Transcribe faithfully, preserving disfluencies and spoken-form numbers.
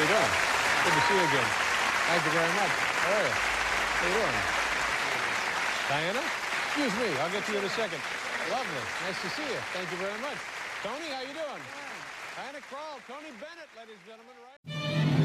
you doing? Good to see you again. Thank you very much. How are you? How you doing? Diana? Excuse me. I'll get to you in a second. Lovely. Nice to see you. Thank you very much. Tony, how you doing? Diana Krall, Tony Bennett, ladies and gentlemen, right?